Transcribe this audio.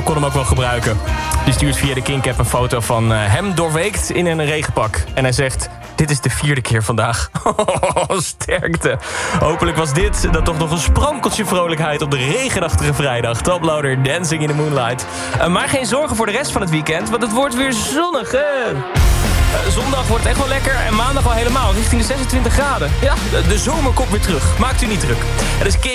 kon hem ook wel gebruiken. Die stuurt via de Kink-app een foto van hem doorweekt in een regenpak. En hij zegt, dit is de 4e keer vandaag. Sterkte. Hopelijk was dit dan toch nog een sprankeltje vrolijkheid op de regenachtige vrijdag. Toploader, Dancing in the Moonlight. Maar geen zorgen voor de rest van het weekend, want het wordt weer zonnig. Zondag wordt het echt wel lekker en maandag al helemaal, richting de 26 graden. Ja, de zomer komt weer terug. Maakt u niet druk. Het is Kink.